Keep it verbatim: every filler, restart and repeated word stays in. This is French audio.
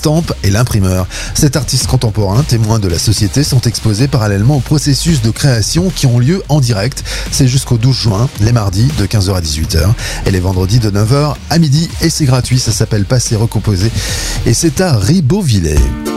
l'estampe et l'imprimeur. Cet artiste contemporain, témoin de la société, sont exposés parallèlement au processus de création qui ont lieu en direct. C'est jusqu'au douze juin, les mardis de quinze heures à dix-huit heures et les vendredis de neuf heures à midi, et c'est gratuit. Ça s'appelle Passer Recomposer et c'est à Ribeauvillé.